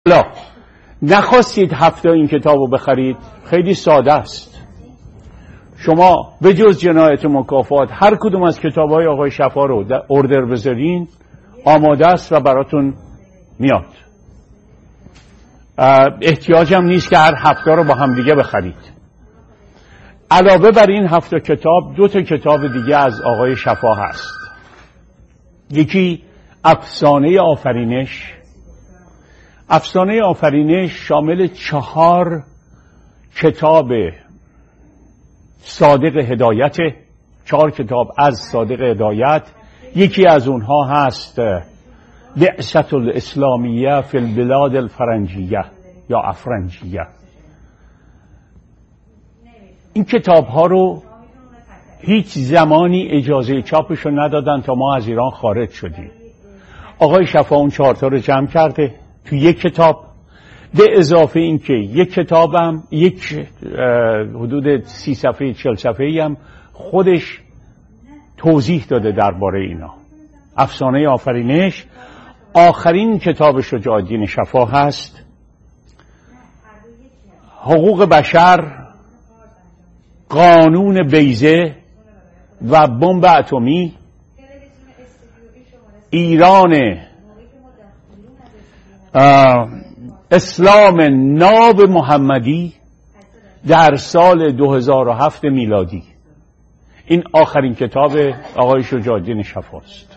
حالا نخواستید هفته این کتاب رو بخرید، خیلی ساده است. شما به جز جنایت مکافات هر کدوم از کتاب‌های آقای شفا رو در اوردر بذارین، آماده است و براتون میاد. احتیاج هم نیست که هر هفته رو با هم دیگه بخرید. علاوه بر این هفته کتاب، 2 کتاب دیگه از آقای شفا هست. یکی افسانه آفرینش. افسانه آفرینش شامل 4 کتاب صادق هدایت، 4 کتاب از صادق هدایت. یکی از اونها هست بعثة الاسلامیه فی البلاد الفرنجیه یا افرنجیه. این کتاب ها رو هیچ زمانی اجازه چاپش رو ندادن تا ما از ایران خارج شدیم. آقای شفا اون 4 تا رو جمع کرده تو یک کتاب، به اضافه این که یک کتابم یک حدود 30 صفحه 40 صفحه‌ای هم خودش توضیح داده درباره اینا. افسانه آفرینش آخرین کتاب شجاع الدین شفا هست. حقوق بشر، قانون بیضه و بمب اتمی، ایران، اسلام ناب محمدی در سال 2007 میلادی. این آخرین کتاب آقای شجاع الدین شفاست.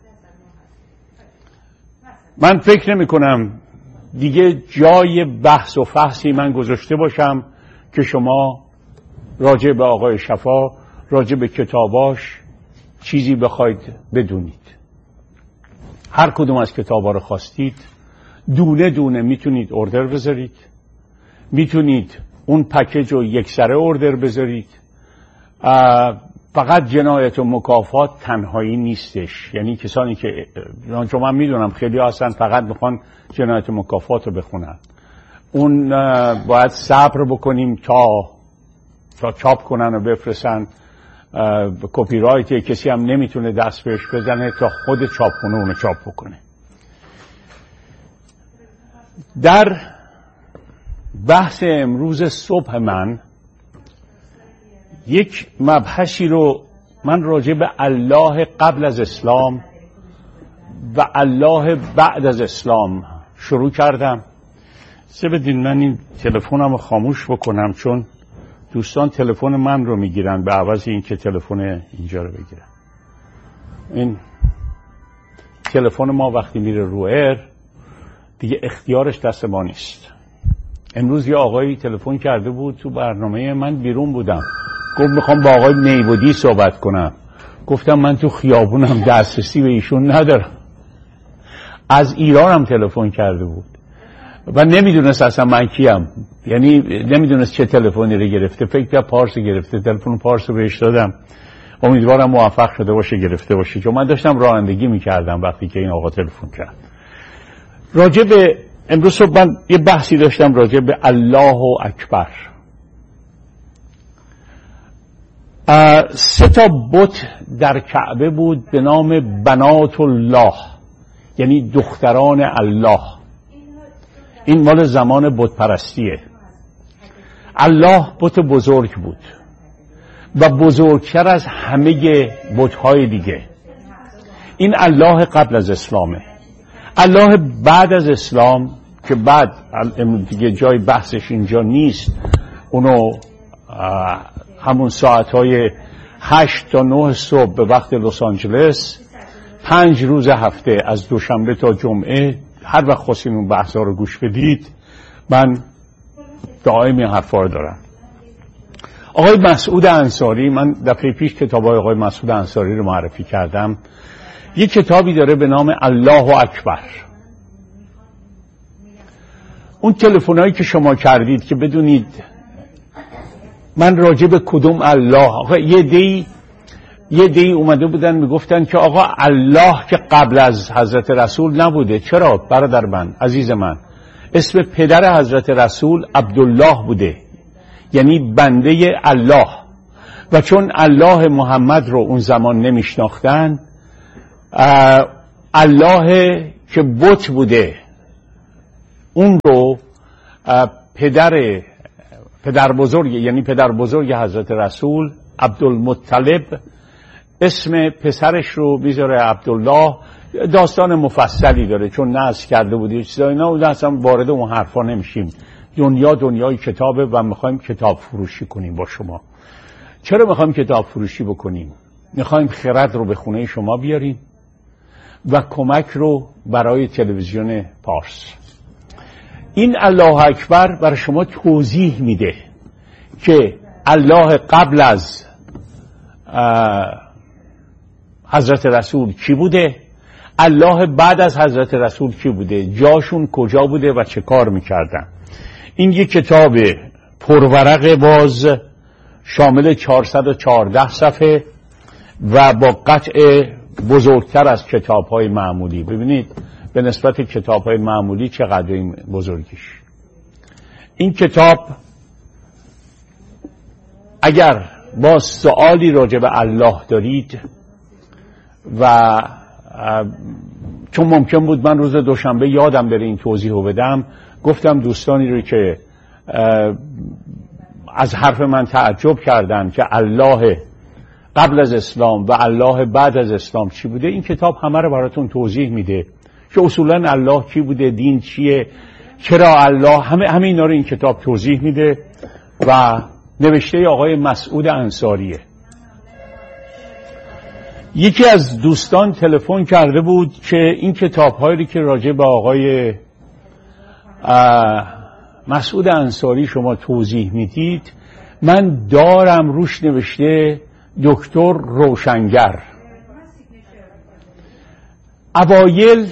من فکر نمی کنم دیگه جای بحث و فحصی من گذاشته باشم که شما راجع به آقای شفا، راجع به کتاباش چیزی بخواید بدونید. هر کدوم از کتابا رو خواستید دونه دونه میتونید اوردر بذارید، میتونید اون پکیج رو یک سره اوردر بذارید. فقط جنایت و مکافات تنهایی نیستش، یعنی کسانی که چون من میدونم خیلی هستن فقط میخوان جنایت و مکافات رو بخونن، اون باید صبر بکنیم تا چاپ کنن و بفرستن. کپی رایت کسی هم نمیتونه دست بهش بزنه تا خود چاپخونه اونو چاپ بکنه. در بحث امروز صبح من یک مبحثی رو من راجع به الله قبل از اسلام و الله بعد از اسلام شروع کردم. بدین من این تلفنم رو خاموش بکنم چون دوستان تلفن من رو میگیرن به عوض این که تلفن اینجا رو بگیرن. این تلفن ما وقتی میره رو ایر دیگه اختیارش دست ما نیست. امروز یه آقایی تلفن کرده بود تو برنامه من، بیرون بودم، گفت میخوام با آقای نیبودی صحبت کنم. گفتم من تو خیابونم، دسترسی به ایشون ندارم. از ایران هم تلفن کرده بود و نمیدونست اصلا من کیم، یعنی نمیدونست چه تلفنی رو گرفته، فکر کرد پارس گرفته. تلفن پارس رو بهش دادم، امیدوارم موفق شده باشه گرفته باشه، چون من داشتم رانندگی میکردم وقتی که این آقا تلفن کرد. راجع به امروز صبح من یه بحثی داشتم راجع به الله اکبر. 3 تا بت در کعبه بود به نام بنات الله، یعنی دختران الله. این مال زمان بت پرستیه. الله بت بزرگ بود و بزرگتر از همه بت‌های دیگه. این الله قبل از اسلامه. الله بعد از اسلام که بعد دیگه جای بحثش اینجا نیست، اونو همون ساعتهای 8 تا 9 صبح به وقت لس آنجلس 5 روز هفته از دوشنبه تا جمعه هر وقت خواستین اون بحثا رو گوش بدید. من دائم این حرفا رو دارم. آقای مسعود انصاری، من دفعه پیش کتابای آقای مسعود انصاری رو معرفی کردم. یک کتابی داره به نام الله اکبر. اون تلفنایی که شما کردید که بدونید من راجع به کدوم الله، آقا یه دی اومده بودن میگفتن که آقا الله که قبل از حضرت رسول نبوده. چرا برادر من، عزیز من؟ اسم پدر حضرت رسول عبدالله بوده، یعنی بنده الله. و چون الله محمد رو اون زمان نمیشناختن، الله که بت بوده اون رو پدر بزرگ، یعنی پدر بزرگ حضرت رسول عبدالمطلب، اسم پسرش رو میذاره عبدالله. داستان مفصلی داره چون نسخ کرده بود یه چیزایی، نه اصلا وارد اون حرفا نمیشیم. دنیای کتابه و میخوایم کتاب فروشی کنیم با شما. چرا میخوایم کتاب فروشی بکنیم؟ میخوایم خرد رو به خونه شما بیاریم و کمک رو برای تلویزیون پارس. این الله اکبر برای شما توضیح میده که الله قبل از حضرت رسول کی بوده، الله بعد از حضرت رسول کی بوده، جاشون کجا بوده و چه کار میکردن. این یک کتاب پرورق باز شامل 414 صفحه و با قطع بزرگتر از کتاب‌های معمولی. ببینید به نسبت کتاب‌های معمولی چقدر این بزرگیش. این کتاب اگر با سوالی راجع به الله دارید و چون ممکن بود من روز دوشنبه یادم بره این توضیحو بدم، گفتم دوستانی رو که از حرف من تعجب کردن که الله قبل از اسلام و الله بعد از اسلام چی بوده، این کتاب همه رو براتون توضیح میده که اصولا الله کی بوده، دین چیه، چرا الله، همه اینا رو این کتاب توضیح میده و نوشته آقای مسعود انصاریه. یکی از دوستان تلفن کرده بود که این کتاب‌هایی که راجع به آقای مسعود انصاری شما توضیح میدید، من دارم روش نوشته دکتر روشنگر. اوایل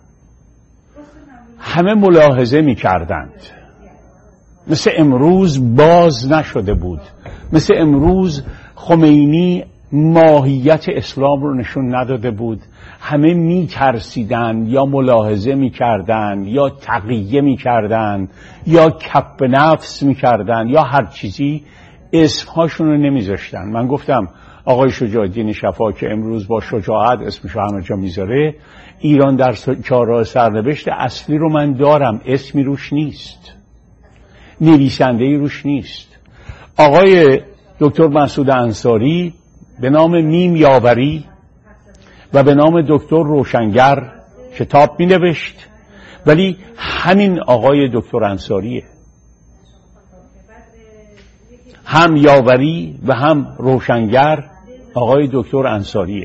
همه ملاحظه می‌کردند، مثل امروز باز نشده بود، مثل امروز خمینی ماهیت اسلام رو نشون نداده بود. همه میترسیدن یا ملاحظه میکردن یا تقیه میکردن یا کپ نفس میکردن یا هر چیزی، اسمهاشون رو نمیذاشتن. من گفتم آقای شجاع الدین شفا که امروز با شجاعت اسمش رو همه جا میذاره، ایران در چهارراه سرنوشت اصلی رو من دارم، اسمی روش نیست، نویسنده‌ای روش نیست. آقای دکتر مسعود انصاری به نام میم یاوری و به نام دکتر روشنگر کتاب می نوشت، ولی همین آقای دکتر انصاریه، هم یاوری و هم روشنگر آقای دکتر انصاریه.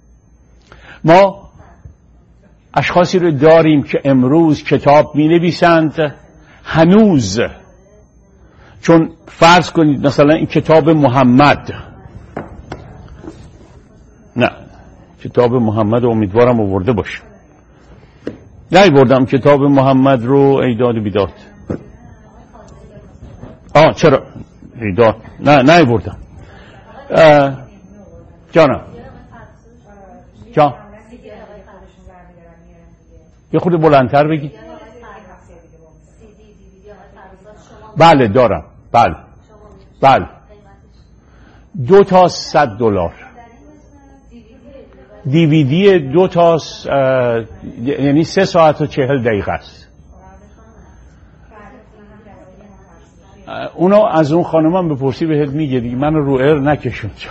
ما اشخاصی رو داریم که امروز کتاب می نویسند هنوز، چون فرض کنید مثلا این کتاب محمد، نه کتاب محمد امیدوارم آورده باشه، نه بردم کتاب محمد رو ایداد بیداد. چرا ایداد نه بردم. جانم جان یه خود بلندتر بگید. بله دارم، بله 2 تا $100. دیویدی 2 تا یعنی 3 ساعت و 40 دقیقه است. اونو از اون خانمم بپرسی بهت میگه دیگه، من رو ایر نکشون جا.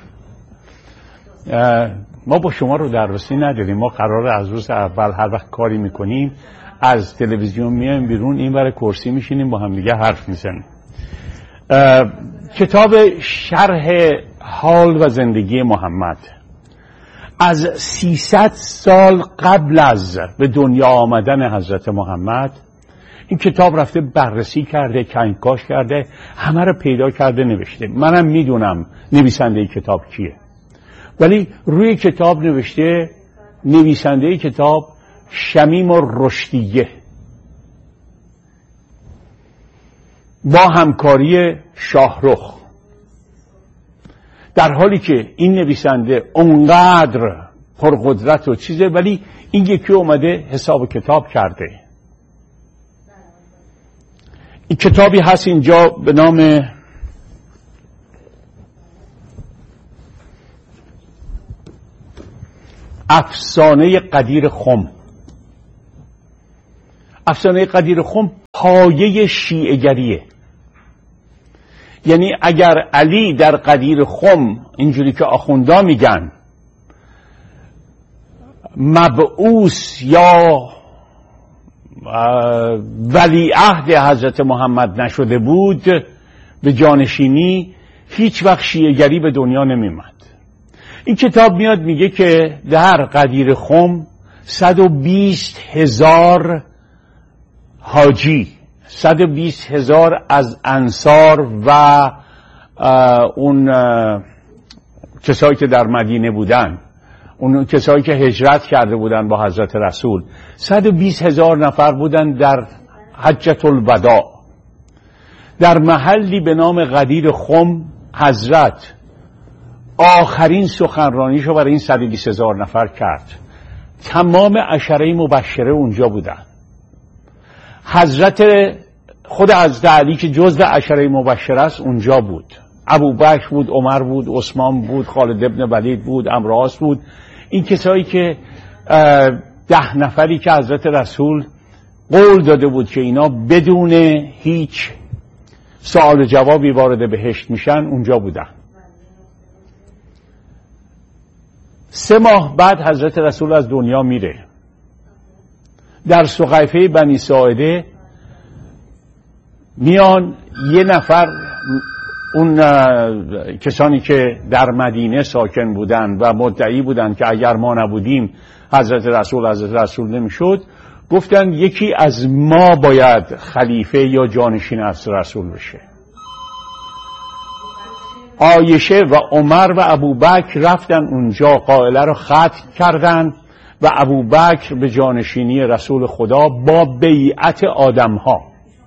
ما با شما رو دررسی نداریم، ما قراره از روز اول هر وقت کاری میکنیم از تلویزیون میایم بیرون، این برای کرسی میشینیم با هم دیگه حرف میزنیم. کتاب شرح حال و زندگی محمد از 300 سال قبل از به دنیا آمدن حضرت محمد این کتاب رفته بررسی کرده، کنکاش کرده، همه رو پیدا کرده نوشته. منم میدونم نویسنده کتاب کیه، ولی روی کتاب نوشته نویسنده کتاب شمیم الرشدیه با همکاری شاهرخ، در حالی که این نویسنده اونقدر پرقدرت و چیزه، ولی این یکی اومده حساب کتاب کرده. این کتابی هست اینجا به نام افسانه قدیر خم. افسانه قدیر خم پایه شیعه‌گریه. یعنی اگر علی در قدیر خم اینجوری که آخوندا میگن مبعوث یا ولیعهد حضرت محمد نشده بود به جانشینی، هیچ وقت شیعه‌گری به دنیا نمی‌آمد. این کتاب میاد میگه که در قدیر خم 120,000 حاجی، 120,000 از انصار و اون کسایی که در مدینه بودن، اون کسایی که هجرت کرده بودن با حضرت رسول، 120,000 نفر بودن در حجة الوداع. در محلی به نام قدیر خم حضرت آخرین سخنرانیشو برای این 120,000 نفر کرد. تمام عشره مبشره اونجا بودن. خود حضرت علی که جزو عشره مبشره است اونجا بود. ابوبکر بود، عمر بود، عثمان بود، خالد ابن ولید بود، امراس بود. این کسایی که 10 نفری که حضرت رسول قول داده بود که اینا بدون هیچ سوال جوابی وارد بهشت میشن اونجا بودن. 3 ماه بعد حضرت رسول از دنیا میره. در سقیفه بنی ساعده میان یه نفر، اون کسانی که در مدینه ساکن بودن و مدعی بودن که اگر ما نبودیم حضرت رسول نمیشد، گفتن یکی از ما باید خلیفه یا جانشین از رسول بشه. عایشه و عمر و ابوبکر رفتن اونجا، قائله رو ختم کردن و ابوبکر به جانشینی رسول خدا با بیعت آدمها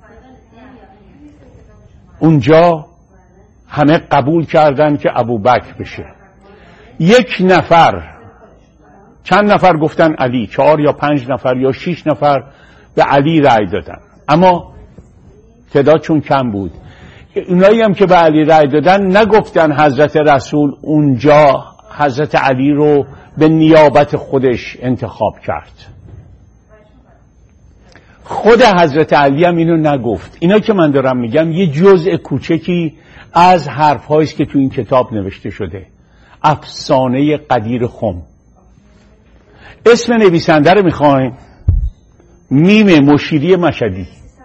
اونجا همه قبول کردن که ابوبکر بشه. 1 نفر، چند نفر گفتن علی، 4 یا 5 نفر یا 6 نفر به علی رأی دادن، اما تعداد چون کم بود. اونایی هم که به علی رأی دادن نگفتن حضرت رسول اونجا حضرت علی رو به نیابت خودش انتخاب کرد. خود حضرت علی هم اینو نگفت. اینا که من دارم میگم یه جزء کوچکی از حرف‌هایی است که تو این کتاب نوشته شده. افسانه قدیر خم. اسم نویسنده رو میخوایم؟ میم مشیری مشهدی.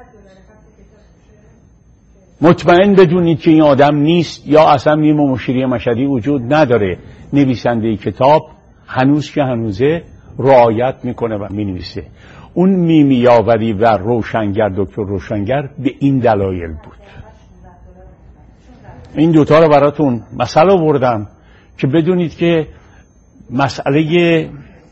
مطمئن بدونید که این آدم نیست، یا اصلا میم مشیری مشهدی وجود نداره. نویسنده کتاب هنوز که هنوزه رعایت میکنه و مینویسه. اون میمیاوری و روشنگر، دکتر روشنگر، به این دلایل بود. این دوتا رو براتون مثال آوردم که بدونید که مسئله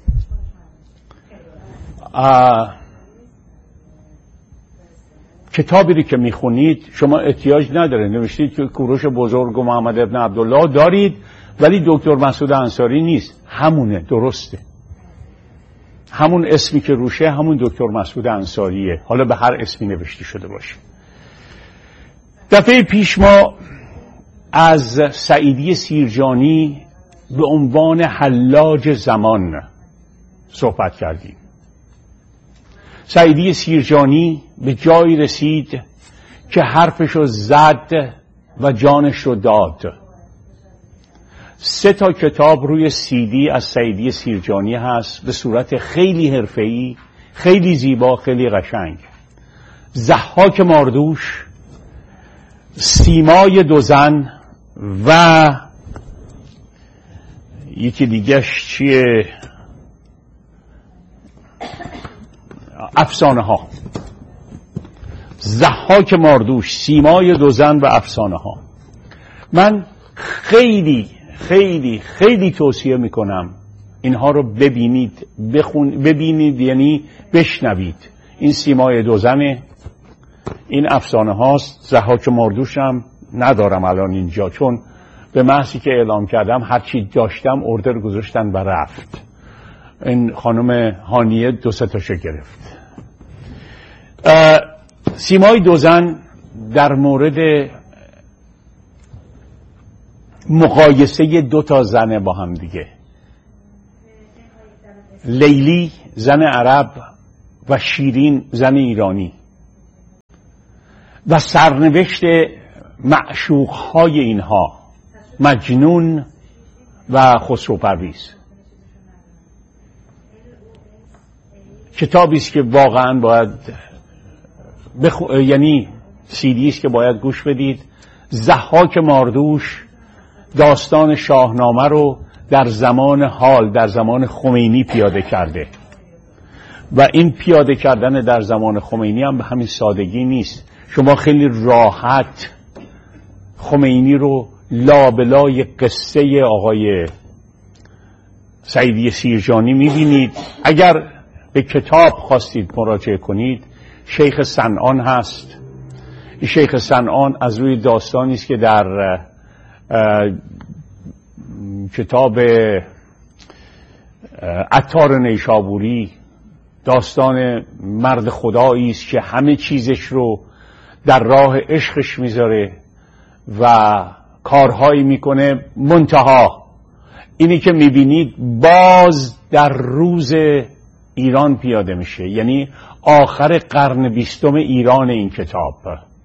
کتابی رو که میخونید شما احتیاج نداره نوشتید که کوروش بزرگ و محمد ابن عبدالله دارید ولی دکتر مسعود انصاری نیست. همونه، درسته، همون اسمی که روشه همون دکتر مسعود انصاریه، حالا به هر اسمی نوشته شده باشه. دفعه پیش ما از سعیدی سیرجانی به عنوان حلاج زمان صحبت کردیم. سعیدی سیرجانی به جایی رسید که حرفشو زد و جانش رو داد. 3 کتاب روی CD از سعیدی سیرجانی هست به صورت خیلی حرفه‌ای، خیلی زیبا، خیلی قشنگ. ضحاک ماردوش، سیمای 2 زن و یکی دیگهش چیه؟ افسانه ها. ضحاک ماردوش، سیمای 2 زن و افسانه ها. من خیلی خیلی خیلی توصیه میکنم اینها رو ببینید، ببینید یعنی بشنوید. این سیمای 2 زنه، این افسانه هاست. ضحاک ماردوش هم ندارم الان اینجا، چون به محضی که اعلام کردم هرچی داشتم اوردر گذاشتن و رفت. این خانم هانیه 2-3 تاشو گرفت. سیمای 2 زن در مورد مقایسه 2 زنه با هم دیگه. لیلی زن عرب و شیرین زن ایرانی و سرنوشت معشوقهای اینها، مجنون و خسرو پرویز. کتابی است که واقعا باید یعنی سیدی است که باید گوش بدید. ضحاک ماردوش داستان شاهنامه رو در زمان حال، در زمان خمینی پیاده کرده و این پیاده کردن در زمان خمینی هم به همین سادگی نیست. شما خیلی راحت خمینی رو لابلای قصه آقای سعیدی سیرجانی میبینید. اگر به کتاب خواستید مراجعه کنید، شیخ صنعان هست. شیخ صنعان از روی داستانی است که در کتاب عطار نیشابوری، داستان مرد خدایی است که همه چیزش رو در راه عشقش میذاره و کارهایی میکنه، منتها اینی که میبینید باز در روز ایران پیاده میشه، یعنی آخر قرن 20 ایران. این کتاب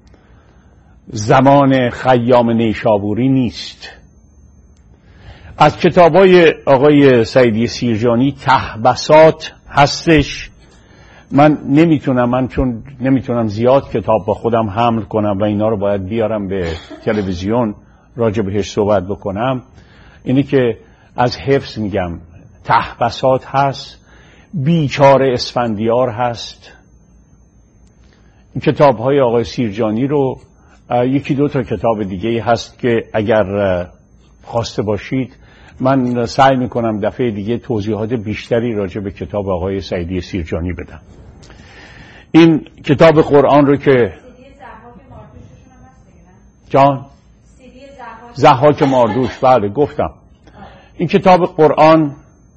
زمان خیام نیشابوری نیست. از کتابای آقای سعیدی سیرجانی تهبسات هستش. من چون نمیتونم زیاد کتاب با خودم حمل کنم و اینا رو باید بیارم به تلویزیون راجع بهش صحبت بکنم، اینی که از حفظ میگم. تهبسات هست، بیچاره اسفندیار هست. این کتاب های آقای سیرجانی رو، یکی دو تا کتاب دیگه هست که اگر خواسته باشید من سعی میکنم دفعه دیگه توضیحات بیشتری راجع به کتاب آقای سعیدی سیرجانی بدم. این کتاب قرآن رو که جان ضحاک ماردوش، بله گفتم. این کتاب قرآن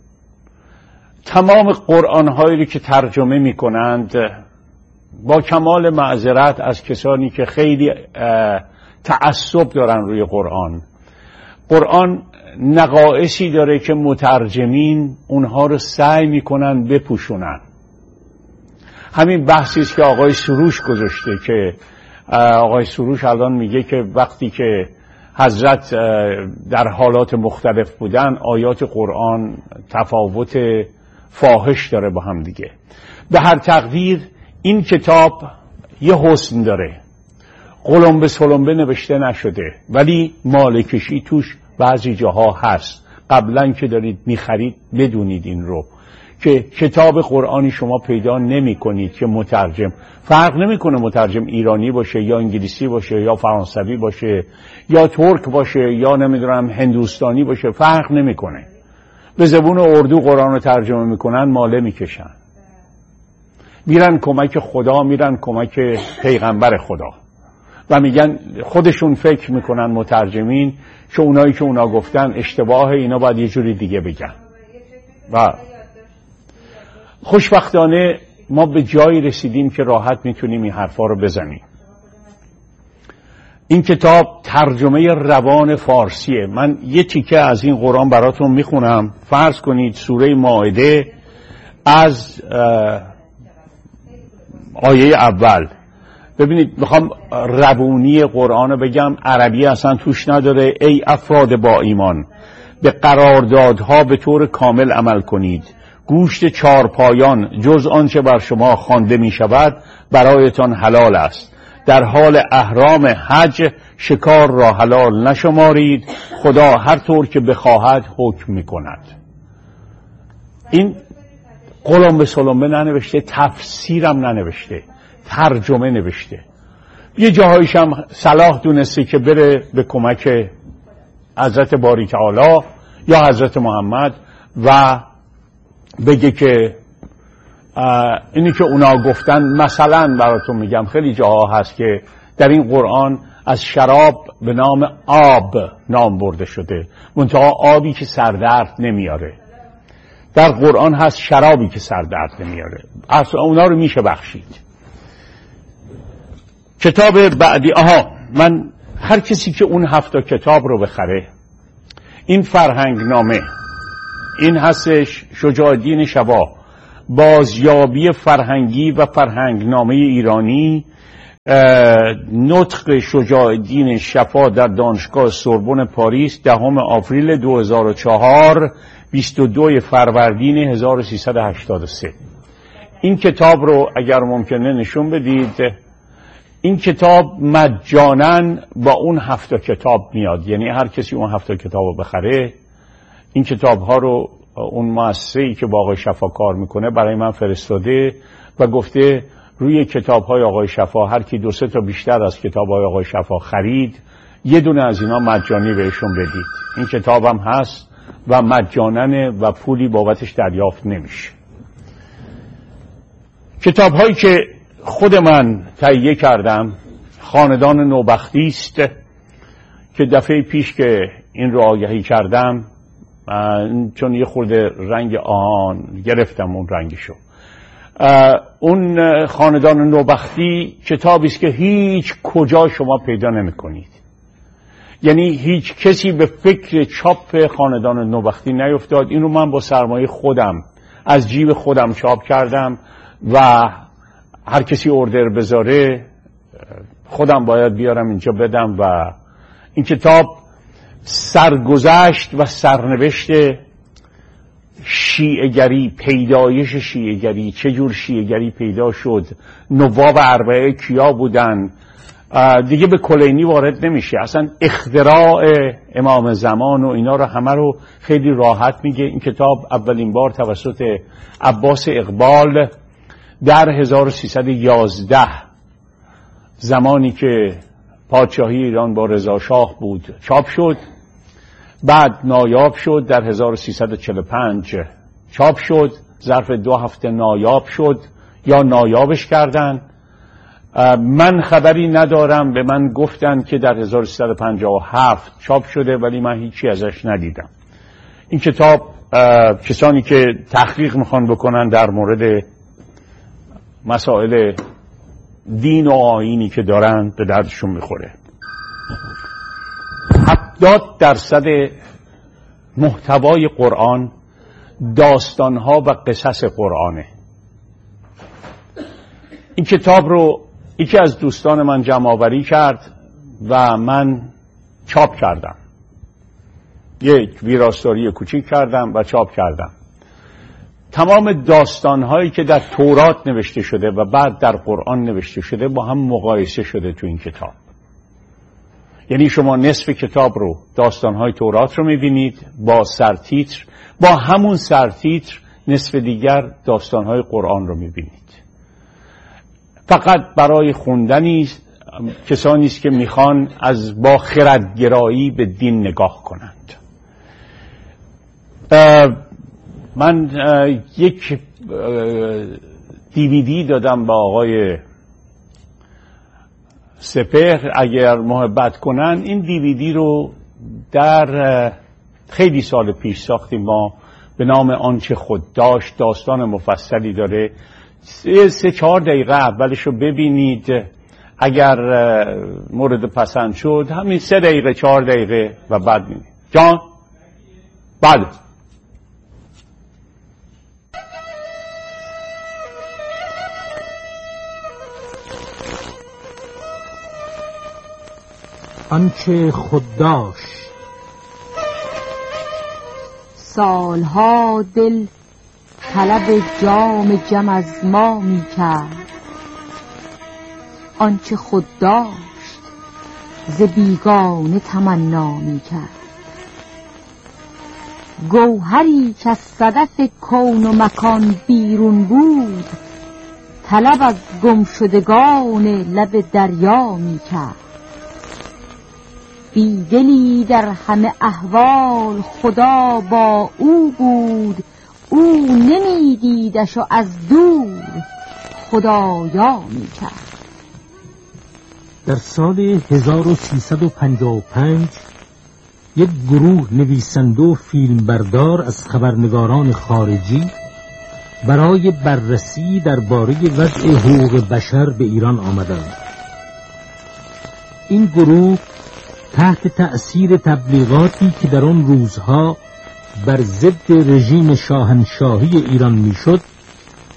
تمام قرآن هایی رو که ترجمه می کنند، با کمال معذرت از کسانی که خیلی تعصب دارن روی قرآن نقائصی داره که مترجمین اونها رو سعی می کنن بپوشونن. همین بحثی است که آقای سروش گذاشته، که آقای سروش الان میگه که وقتی که حضرت در حالات مختلف بودن، آیات قرآن تفاوت فاحش داره با هم دیگه. به هر تقدیر این کتاب یه حسن داره، قلمبه سلمبه نوشته نشده، ولی مالکشی توش بعضی جاها هست. قبلا که دارید میخرید بدونید این رو، که کتاب قرآنی شما پیدا نمی کنید که مترجم، فرق نمیکنه مترجم ایرانی باشه یا انگلیسی باشه یا فرانسوی باشه یا ترک باشه یا نمیدونم هندوستانی باشه، فرق نمیکنه. به زبون اردو قرآن رو ترجمه میکنن، ماله میکشن، میرن کمک خدا، میرن کمک پیغمبر خدا و میگن خودشون فکر میکنن مترجمین که اونایی که اونا گفتن اشتباه، اینا باید یه جوری دیگه بگن. و خوشبختانه ما به جایی رسیدیم که راحت میتونیم این حرفا رو بزنیم. این کتاب ترجمه روان فارسیه. من یه تیکه از این قرآن براتون میخونم. فرض کنید سوره مائده از آیه اول. ببینید میخوام روانی قرآن رو بگم، عربی اصلا توش نداره. ای افراد با ایمان، به قراردادها به طور کامل عمل کنید. گوشت چارپایان جز آنچه بر شما خوانده می شود برایتان حلال است. در حال احرام حج شکار را حلال نشمارید، خدا هر طور که بخواهد حکم می کند. این قلمبه سلمبه ننوشته، تفسیرم ننوشته، ترجمه نوشته. یه جاهایش هم صلاح دونسته که بره به کمک حضرت باری تعالی یا حضرت محمد و بگه که اینی که اونا گفتن. مثلا براتون میگم خیلی جاها هست که در این قرآن از شراب به نام آب نام برده شده، منتها آبی که سردرد نمیاره. در قرآن هست شرابی که سردرد نمیاره. اصلا اونا رو میشه بخشید. کتاب بعدی، من هر کسی که اون 7 کتاب رو بخره، این فرهنگ نامه، این هستش شجاع الدین شبا، بازیابی فرهنگی و فرهنگنامه ایرانی، نطق شجاع الدین شفا در دانشگاه سوربن پاریس 10 آوریل 2004 22 فروردین 1383. این کتاب رو اگر ممکنه نشون بدید. این کتاب مجاناً با اون 7 کتاب میاد، یعنی هر کسی اون 7 کتاب رو بخره. این کتاب ها رو اون مؤسسه‌ای که با آقای شفا کار میکنه برای من فرستاده و گفته روی کتاب های آقای شفا هر کی 2-3 تا بیشتر از کتاب های آقای شفا خرید یه دونه از اینا مجانی بهشون بدید. این کتاب هم هست و مجاننه و پولی بابتش دریافت نمیشه. کتاب هایی که خود من تهیه کردم خاندان نوبختی است که دفعه پیش که این رو آگهی کردم چون یه خورده رنگ آهن گرفتم اون رنگشو. اون خاندان نوبختی کتابی است که هیچ کجا شما پیدا نمی کنید. یعنی هیچ کسی به فکر چاپ خاندان نوبختی نیفتاد. این رو من با سرمایه خودم از جیب خودم چاپ کردم و هر کسی اوردر بذاره خودم باید بیارم اینجا بدم. و این کتاب سرگذشت و سرنوشت شیعه‌گری، پیدایش شیعه‌گری، چه جور شیعه‌گری پیدا شد، نواب اربعه کیا بودن، دیگه به کلینی وارد نمیشه. اصلا اختراع امام زمان و اینا رو همه رو خیلی راحت میگه. این کتاب اولین بار توسط عباس اقبال در 1311 زمانی که پادشاهی ایران با رضا شاه بود چاپ شد. بعد نایاب شد در 1345 چاپ شد. ظرف 2 هفته نایاب شد یا نایابش کردن. من خبری ندارم، به من گفتن که در 1357 چاپ شده ولی من هیچی ازش ندیدم. این کتاب کسانی که تحقیق میخوان بکنن در مورد مسائل دین و آیینی که دارن به دردشون میخوره. 70% محتوای قرآن داستانها و قصص قرآنه. این کتاب رو یکی از دوستان من جمع آوری کرد و من چاپ کردم. یک ویراستاری کوچیک کردم و چاپ کردم. تمام داستانهایی که در تورات نوشته شده و بعد در قرآن نوشته شده با هم مقایسه شده تو این کتاب. یعنی شما نصف کتاب رو داستانهای تورات رو میبینید با سرتیتر، با همون سرتیتر نصف دیگر داستانهای قرآن رو میبینید. فقط برای خوندنی کسانی است که میخوان از با خردگرایی به دین نگاه کنند. من یک دیویدی دادم با آقای سپهر اگر محبت کنن. این دیویدی رو در خیلی سال پیش ساختیم ما به نام آنچه خود داشت. داستان مفصلی داره. 3-4 دقیقه اولش رو ببینید، اگر مورد پسند شد همین 3 دقیقه 4 دقیقه و بعد ببینید. جان بله. آنچه خود داشت. سالها دل طلب جام جم از ما می کرد. آنچه خود داشت ز بیگانه تمنا می کرد. گوهری که از صدف کون و مکان بیرون بود، طلب از گمشدگان لب دریا می کرد. بیدلی در همه احوال خدا با او بود، او نمیدیدش و از دور خدایا میکرد. در سال 1355 یک گروه نویسنده و فیلمبردار از خبرنگاران خارجی برای بررسی درباره وضع حقوق بشر به ایران آمدند. این گروه تحت تأثیر تبلیغاتی که در آن روزها بر ضد رژیم شاهنشاهی ایران میشد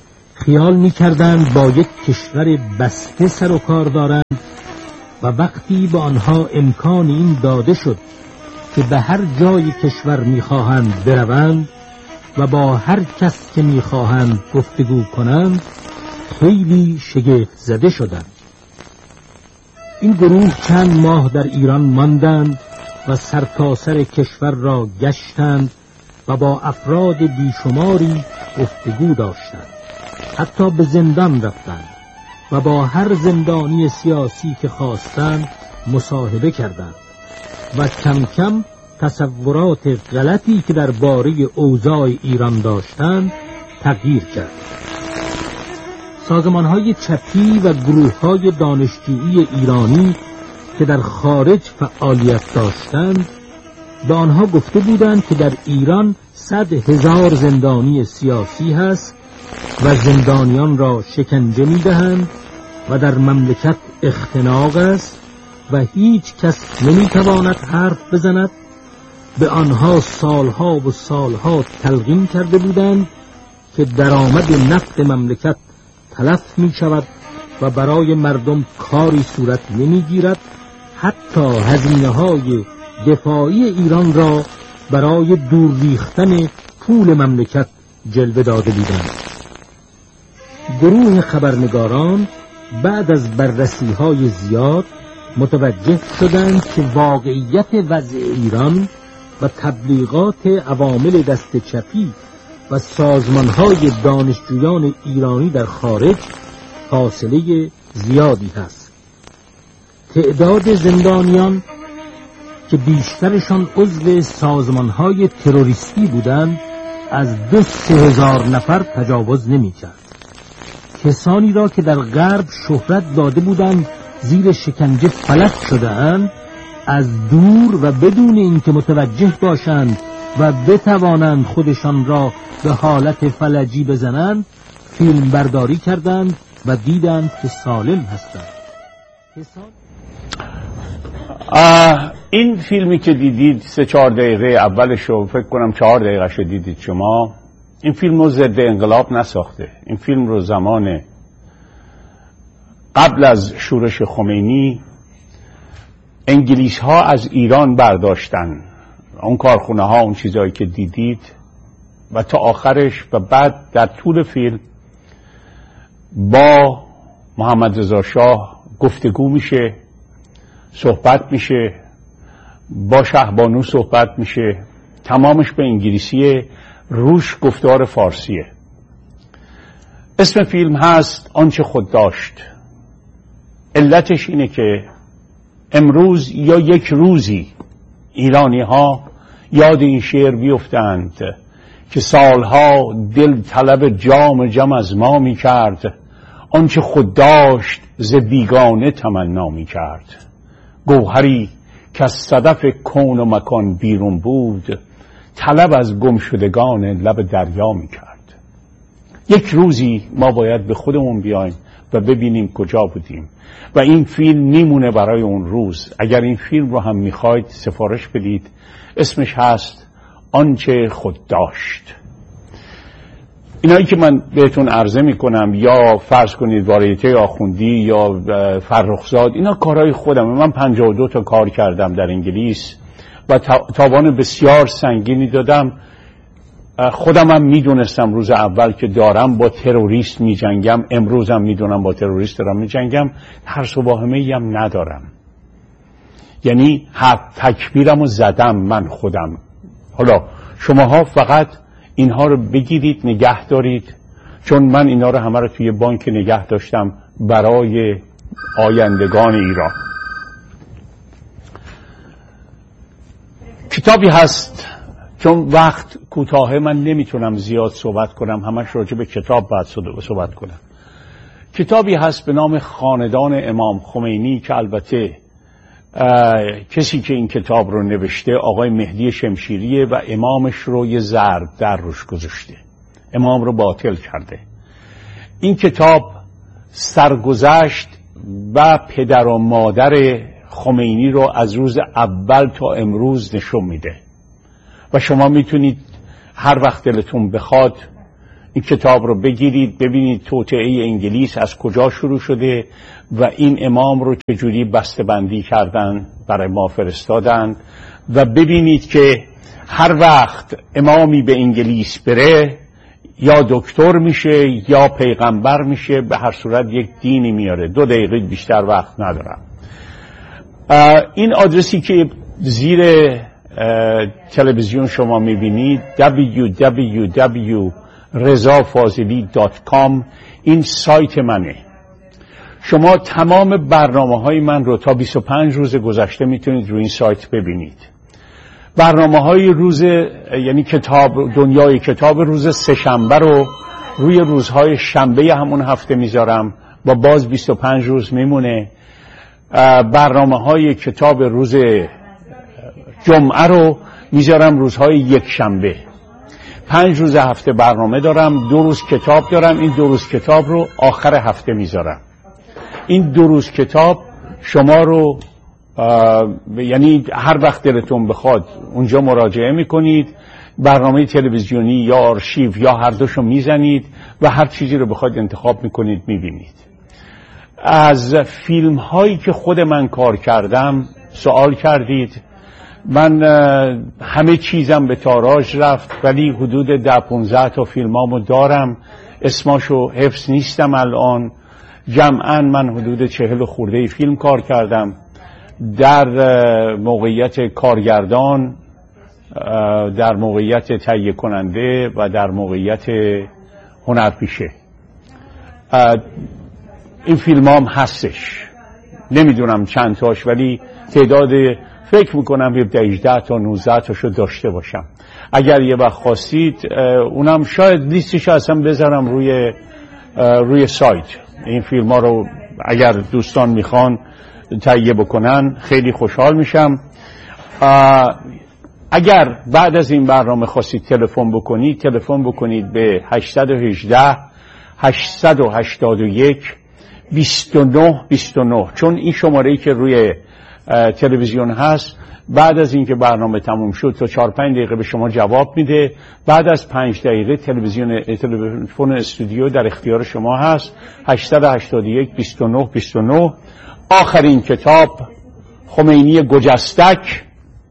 خیال می‌کردند با یک کشور بسته سر و کار دارند و وقتی به آنها امکان این داده شد که به هر جای کشور می‌خواهند بروند و با هر کس که می‌خواهند گفتگو کنند، خیلی شگفت زده شدند. این گروه چند ماه در ایران ماندند و سرتاسر کشور را گشتند و با افراد بیشماری گفتگو داشتند. حتی به زندان رفتند و با هر زندانی سیاسی که خواستند مصاحبه کردند و کم کم تصورات غلطی که درباره اوضاع ایران داشتند تغییر کرد. سازمان‌های چپی و گروه‌های دانشجویی ایرانی که در خارج فعالیت داشتند به آنها گفته بودند که در ایران 100,000 زندانی سیاسی هست و زندانیان را شکنجه می‌دهند و در مملکت اختناق است و هیچ کس نمی‌تواند حرف بزند. به آنها سالها و سالها تلقین کرده بودند که درآمد نفت مملکت تلف می‌شود و برای مردم کاری صورت نمی‌گیرد. حتی هزینه‌های دفاعی ایران را برای دور ریختن پول مملکت جلوه داده بودند. گروه خبرنگاران بعد از بررسی‌های زیاد متوجه شدند که واقعیت وضع ایران و تبلیغات عوامل دست چپی و سازمان‌های دانشجویان ایرانی در خارج فاصله زیادی هست. تعداد زندانیان که بیشترشان عضو سازمان‌های تروریستی بودند از 2,000 نفر تجاوز نمی‌کرد. کسانی را که در غرب شهرت داده بودند زیر شکنجه فلج شده‌اند، از دور و بدون اینکه متوجه باشند و بتوانند خودشان را به حالت فلجی بزنند فیلم برداری کردند و دیدند که سالم هستند. این فیلمی که دیدید 3-4 دقیقه اولشو فکر کنم 4 دقیقه شو دیدید شما. این فیلم رو ضد انقلاب نساخته. این فیلم رو زمان قبل از شورش خمینی انگلیس ها از ایران برداشتن، اون کارخونه ها، اون چیزهایی که دیدید، و تا آخرش و بعد در طول فیلم با محمد رضا شاه گفتگو میشه، صحبت میشه، با شهبانو صحبت میشه، تمامش به انگلیسیه، روش گفتار فارسیه. اسم فیلم هست آنچه خود داشت. علتش اینه که امروز یا یک روزی ایرانی ها یاد این شعر بیفتند که سالها دل طلب جام جم از ما می کرد، آنچه خود داشت ز بیگانه تمنا می کرد. گوهری که از صدف کون و مکان بیرون بود، طلب از گمشدگان لب دریا می کرد. یک روزی ما باید به خودمون بیایم و ببینیم کجا بودیم و این فیلم میمونه برای اون روز. اگر این فیلم رو هم میخواید سفارش بدید، اسمش هست آنچه خود داشت. اینایی که من بهتون عرضه میکنم، یا فرض کنید واریته آخوندی یا فرخزاد، اینا کارهای خودمه. من 52 تا کار کردم در انگلیس و تاوان بسیار سنگینی دادم. خودم هم میدونستم روز اول که دارم با تروریست میجنگم، امروزم میدونم با تروریست دارم میجنگم، ترس و واهمه‌ای هم ندارم. یعنی تکبیرم رو زدم من خودم. حالا شماها فقط اینها رو بگیرید، نگه دارید، چون من اینا رو همه رو توی بانک نگه داشتم برای آیندگان ایران. کتابی هست، چون وقت کوتاهه من نمیتونم زیاد صحبت کنم، همش راجع به کتاب باید صحبت کنم. کتابی هست به نام خاندان امام خمینی که البته کسی که این کتاب رو نوشته آقای مهدی شمشیریه و امامش رو یه ضرب در روش گذاشته، امام رو باطل کرده. این کتاب سرگذشت و پدر و مادر خمینی رو از روز اول تا امروز نشون میده و شما میتونید هر وقت دلتون بخواد این کتاب رو بگیرید، ببینید توطئه انگلیس از کجا شروع شده و این امام رو چجوری بسته بندی کردن برای ما فرستادن، و ببینید که هر وقت امامی به انگلیس بره یا دکتر میشه یا پیغمبر میشه، به هر صورت یک دینی میاره. 2 دقیقه بیشتر وقت ندارم. این آدرسی که زیر تلویزیون شما میبینید www.rezafazili.com این سایت منه. شما تمام برنامه‌های من رو تا 25 روز گذشته میتونید روی این سایت ببینید. برنامه‌های روز، یعنی کتاب دنیای کتاب روز سه‌شنبه رو روی روزهای شنبه همون هفته میذارم و باز 25 روز میمونه. برنامه‌های کتاب روز جمعه رو میذارم روزهای یک شنبه. 5 روز هفته برنامه دارم، 2 روز کتاب دارم. این 2 روز کتاب رو آخر هفته میذارم. این 2 روز کتاب شما رو یعنی هر وقت دلتون بخواد اونجا مراجعه میکنید، برنامه تلویزیونی یا آرشیو یا هر دوشو میزنید و هر چیزی رو بخواد انتخاب میکنید میبینید. از فیلم هایی که خود من کار کردم سوال کردید. من همه چیزم به تاراج رفت، ولی حدود 10-15 تا فیلمامو دارم، اسماشو حفظ نیستم الان. جمعاً من حدود 40 خورده فیلم کار کردم، در موقعیت کارگردان، در موقعیت تهیه کننده و در موقعیت هنرپیشه. این فیلمام هستش، نمیدونم چند تاش، ولی تعداد فکر میکنم 18 تا 19 تاشو داشته باشم. اگر یه وقت خواستید اونم شاید لیستش اصلا بذارم روی سایت. این فیلم ها رو اگر دوستان میخوان تهیه بکنن خیلی خوشحال میشم. اگر بعد از این برنامه خواستید تلفن بکنید به 818 881 2929، چون این شماره‌ای که روی تلویزیون هست بعد از اینکه برنامه تموم شد تا 4-5 دقیقه به شما جواب میده. بعد از 5 دقیقه تلفن استودیو در اختیار شما هست. 881 2929. آخرین کتاب خمینی گجستک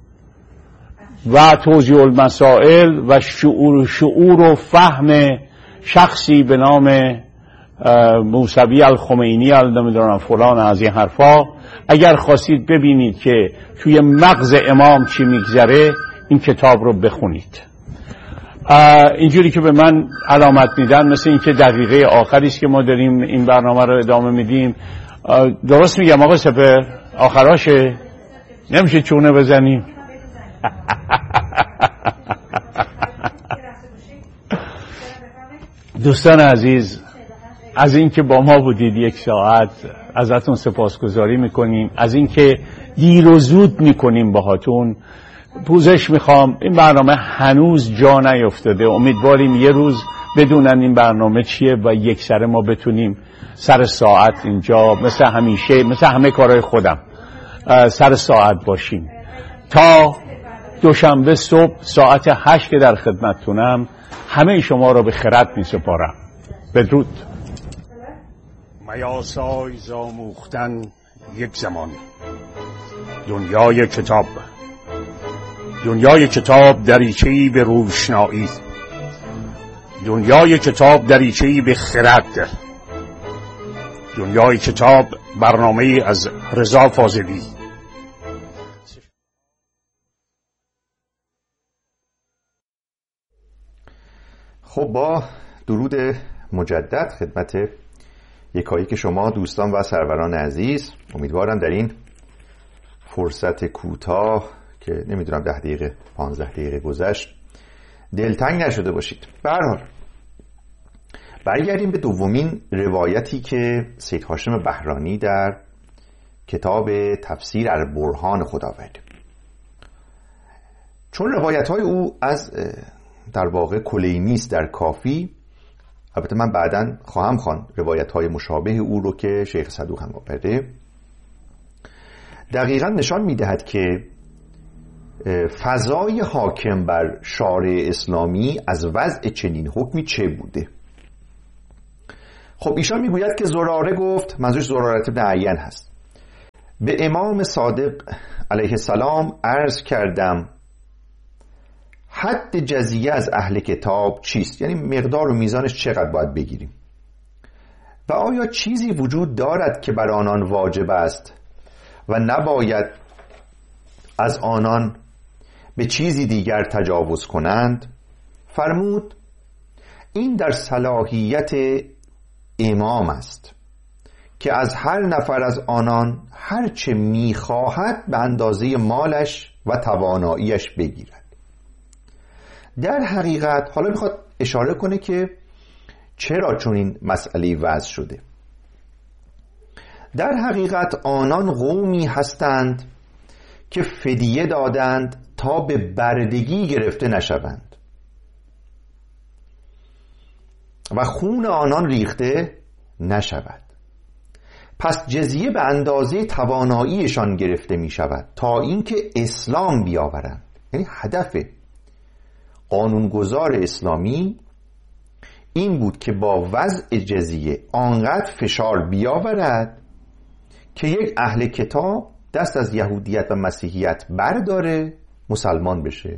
و توضیح المسائل و شعور و فهم شخصی به نام موسوی الخمینی نمیدونم فلان از این حرفا. اگر خواستید ببینید که توی مغز امام چی میگذره این کتاب رو بخونید. اینجوری که به من علامت میدن مثل این که دقیقه آخری است که ما داریم این برنامه رو ادامه میدیم. درست میگم آقا سپر؟ آخراشه؟ نمیشه چونه بزنیم؟ دوستان عزیز، از اینکه با ما بودید 1 ساعت ازتون سپاسگزاری میکنیم. از اینکه دیر و زود میکنیم باهاتون. پوزش میخوام، این برنامه هنوز جا نیفتاده. امیدواریم یه روز بدونن این برنامه چیه و یک سره ما بتونیم سر ساعت اینجا مثل همیشه، مثل همه کارهای خودم سر ساعت باشیم. تا دوشنبه صبح ساعت 8 که در خدمتتونم همه شما را به خرد میسپارم. بدرود. میاسای زاموختن یک زمان. دنیای کتاب، دنیای کتاب دریچه‌ای به روشنایی، دنیای کتاب دریچه‌ای به خرد، دنیای کتاب برنامه‌ای از رضا فاضلی. خب با درود مجدد خدمت یکایی که شما دوستان و سروران عزیز، امیدوارم در این فرصت کوتاه که نمیدونم 10 دقیقه 15 دقیقه گذشت دلتنگ نشده باشید. به هر حال برگردیم به دومین روایتی که سید هاشم بهرانی در کتاب تفسیر البرهان خود آورد. چون روایت‌های او از در واقع کلینی است در کافی، البته من بعداً خواهم خواند روایت‌های مشابه او رو که شیخ صدوق هم آورده، دقیقاً نشان می‌دهد که فضای حاکم بر شارع اسلامی از وضع چنین حکمی چه بوده؟ خب ایشان میگوید که زراره گفت، منظورش زرارة بن عین هست، به امام صادق علیه السلام عرض کردم حد جزیه از اهل کتاب چیست؟ یعنی مقدار و میزانش چقدر باید بگیریم و آیا چیزی وجود دارد که بر آنان واجب است و نباید از آنان به چیزی دیگر تجاوز کنند؟ فرمود این در صلاحیت امام است که از هر نفر از آنان هر چه میخواهد به اندازه مالش و تواناییش بگیرد. در حقیقت حالا میخواد اشاره کنه که چرا چون این مسئله وضع شده. در حقیقت آنان قومی هستند که فدیه دادند تا به بردگی گرفته نشوند و خون آنان ریخته نشود. پس جزیه به اندازه تواناییشان گرفته می شود تا اینکه اسلام بیاورند. یعنی هدف قانونگذار اسلامی این بود که با وضع جزیه آنقدر فشار بیاورد که یک اهل کتاب دست از یهودیت و مسیحیت برداره، مسلمان بشه.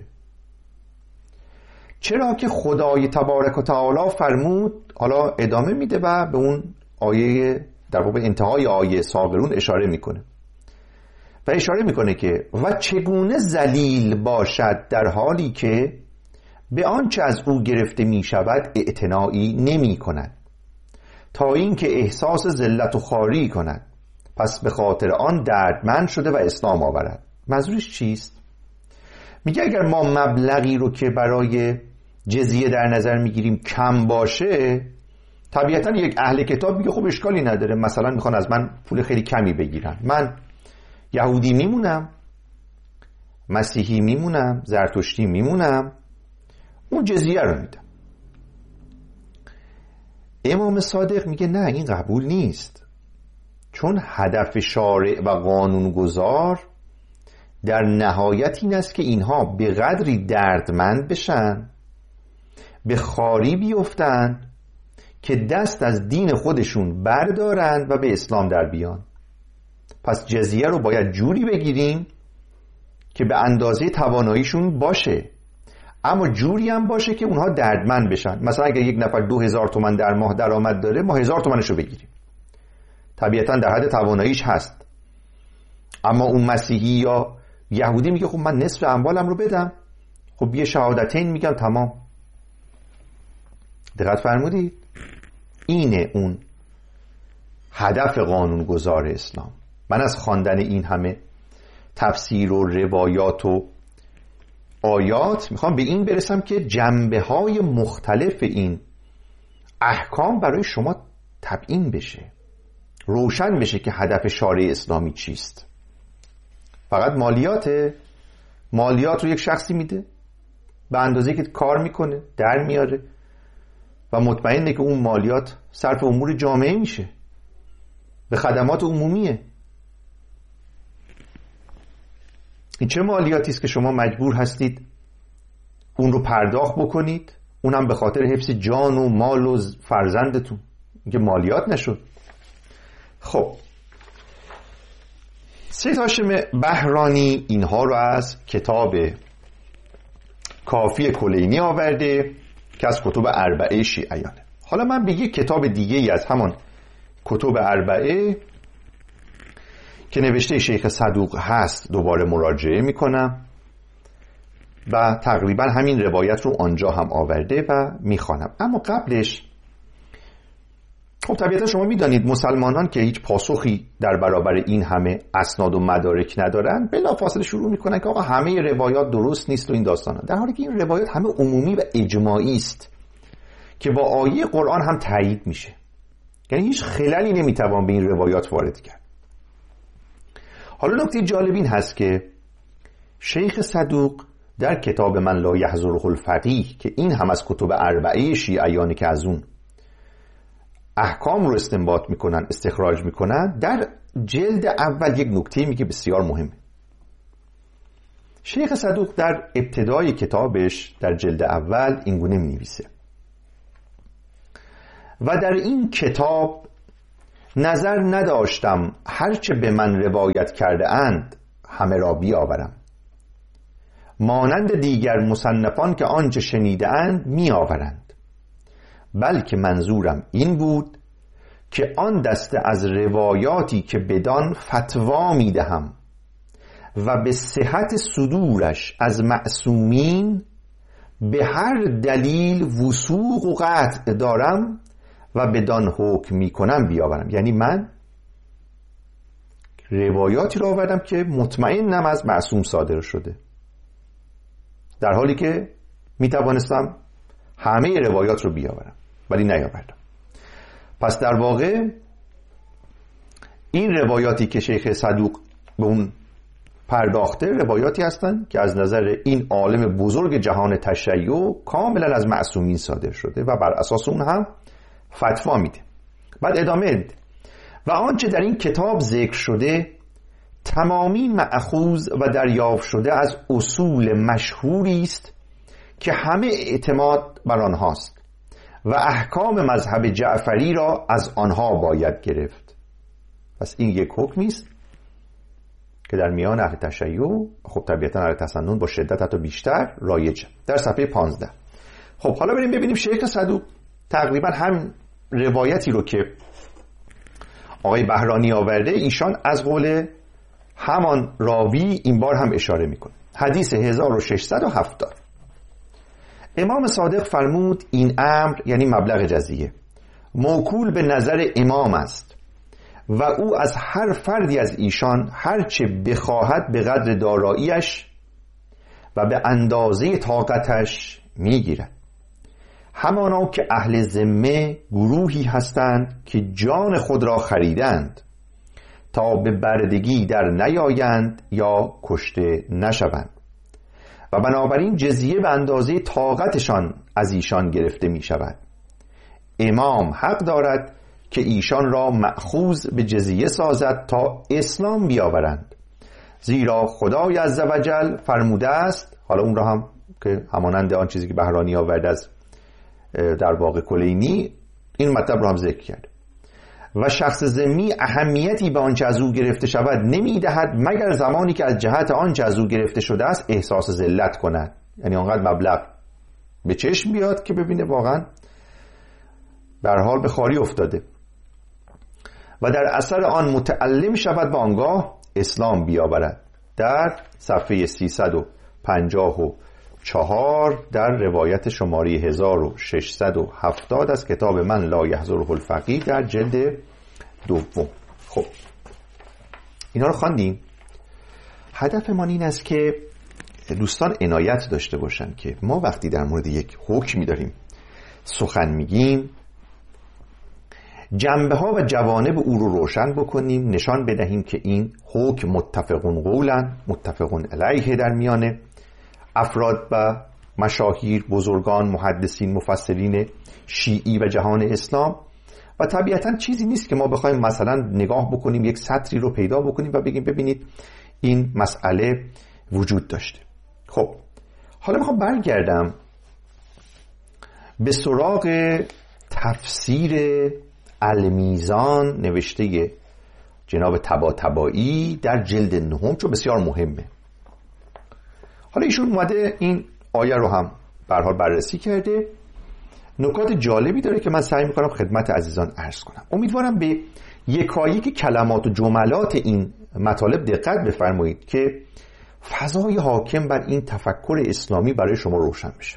چرا که خدای تبارک و تعالی فرمود، حالا ادامه میده و به اون آیه در واقع انتهای آیه سابرون اشاره میکنه و اشاره میکنه که و چگونه ذلیل باشد در حالی که به آنچه از او گرفته میشود اعتنایی نمی کند تا اینکه احساس ذلت و خواری کند، پس به خاطر آن دردمند شده و اسلام آورد. منظورش چیست؟ میگه اگر ما مبلغی رو که برای جزیه در نظر میگیریم کم باشه، طبیعتا یک اهل کتاب میگه خب اشکالی نداره، مثلا میخوان از من پول خیلی کمی بگیرن، من یهودی میمونم، مسیحی میمونم، زرتشتی میمونم، اون جزیه رو میدم. امام صادق میگه نه، این قبول نیست، چون هدف شارع و قانونگذار در نهایت این است که اینها به قدری دردمند بشن، به خواری بیفتند که دست از دین خودشون بردارند و به اسلام در بیان. پس جزیه رو باید جوری بگیریم که به اندازه تواناییشون باشه، اما جوری هم باشه که اونها دردمند بشن. مثلا اگر یک نفر 2000 تومان در ماه درآمد داره، ما 1000 تومانش رو بگیریم، طبیعتا در حد تواناییش هست. اما اون مسیحی یا یهودی میگه خب من نصف اموالم رو بدم، خب یه شهادتین میگم تمام. دقت فرمودید؟ اینه اون هدف قانونگذار اسلام. من از خواندن این همه تفسیر و روایات و آیات میخوام به این برسم که جنبه‌های مختلف این احکام برای شما تبیین بشه، روشن بشه که هدف شارع اسلامی چیست. فقط مالیات رو یک شخصی میده به اندازه‌ای که کار میکنه در میاره و مطمئنه که اون مالیات صرف امور جامعه میشه، به خدمات عمومیه. این چه مالیاتی است که شما مجبور هستید اون رو پرداخت بکنید، اونم به خاطر حفظ جان و مال و فرزندتون؟ اینکه مالیات نشد. خب سید هاشم بهرانی اینها رو از کتاب کافی کلینی آورده که از کتب اربعه شیعیانه. حالا من به یک کتاب دیگه ای از همان کتب اربعه که نوشته شیخ صدوق هست دوباره مراجعه میکنم و تقریبا همین روایت رو آنجا هم آورده و میخوانم. اما قبلش خب طبیعتا شما میدانید مسلمانان که هیچ پاسخی در برابر این همه اسناد و مدارک ندارن، بلافاصله شروع میکنن که آقا همه روایات درست نیست و این داستانا، در حالی که این روایات همه عمومی و اجماعی است که با آیه قرآن هم تایید میشه. یعنی هیچ خللی نمیتوان به این روایات وارد کرد. حالا نکته جالب این هست که شیخ صدوق در کتاب من لا یحضره الفقیه که این هم از کتب اربعه شیعیانه که از اون احکام رو استنباط میکنن، استخراج میکنن، در جلد اول یک نکته میگه بسیار مهمه. شیخ صدوق در ابتدای کتابش در جلد اول اینگونه می‌نویسه: و در این کتاب نظر نداشتم هرچه به من روایت کرده اند همه را بیاورم، مانند دیگر مصنفان که آنچه شنیده اند میآورند، بلکه منظورم این بود که آن دسته از روایاتی که بدان فتوا میدهم و به صحت صدورش از معصومین به هر دلیل وثوق و قطع دارم و بدان حکم میکنم بیاورم. یعنی من روایاتی را آوردم که مطمئنم از معصوم صادر شده، در حالی که میتوانستم همه روایات رو بیاورم ولی نیاوردم. پس در واقع این روایاتی که شیخ صدوق به اون پرداخته روایاتی هستند که از نظر این عالم بزرگ جهان تشیع کاملا از معصومین صادر شده و بر اساس اون هم فتوا میده. بعد ادامه میده: و آنچه در این کتاب ذکر شده تمامی مأخوذ و دریافت شده از اصول مشهوری است که همه اعتماد بر آنهاست و احکام مذهب جعفری را از آنها باید گرفت. پس این یک حکمی است که در میان اهل تشیع، خب طبیعتا اهل تسنن با شدت حتی بیشتر رایجه. در صفحه 15. خب حالا بریم ببینیم شیخ صدوق تقریبا هم روایتی رو که آقای بهرانی آورده ایشان از قول همان راوی این بار هم اشاره میکنه. حدیث 1670. امام صادق فرمود این امر، یعنی مبلغ جزیه، موکول به نظر امام است و او از هر فردی از ایشان هرچه بخواهد به قدر داراییش و به اندازه طاقتش میگیرد. همانا که اهل ذمه گروهی هستند که جان خود را خریدند تا به بردگی در نیایند یا کشته نشوند و بنابراین جزیه به اندازه طاقتشان از ایشان گرفته می شود. امام حق دارد که ایشان را مأخوذ به جزیه سازد تا اسلام بیاورند، زیرا خدای عزوجل فرموده است. حالا اون را هم که همانند آن چیزی که بهرانی آورد از در واقع کلینی این مطلب را هم ذکر کرد: و شخص ذمی اهمیتی به آنچه از او گرفته شود نمیدهد مگر زمانی که از جهت آنچه از او گرفته شده است احساس ذلت کند. یعنی آنقدر مبلغ به چشم بیاد که ببینه واقعا به هر حال به خواری افتاده و در اثر آن متعلم شود و آنگاه اسلام بیاورد. در صفحه 354 در روایت شماره 1670 از کتاب من لا یحضره الفقیه در جلد دوم. خب اینا رو خواندیم. هدف ما این است که دوستان عنایت داشته باشن که ما وقتی در مورد یک حکمی داریم سخن میگیم جنبه ها و جوانب او رو روشن بکنیم، نشان بدهیم که این حکم متفقون قولا متفقون علیه در میان افراد و مشاهیر، بزرگان، محدثین، مفسرین شیعی و جهان اسلام و طبیعتا چیزی نیست که ما بخوایم مثلا نگاه بکنیم یک سطری رو پیدا بکنیم و بگیم ببینید این مسئله وجود داشته. خب حالا میخوام برگردم به سراغ تفسیر المیزان نوشته جناب طباطبایی در جلد 9 چون بسیار مهمه. حالا ایشون اومده این آیه رو هم به هر حال بررسی کرده، نکات جالبی داره که من سعی میکنم خدمت عزیزان عرض کنم. امیدوارم به یکایک کلمات و جملات این مطالب دقت بفرمایید که فضای حاکم بر این تفکر اسلامی برای شما روشن بشه.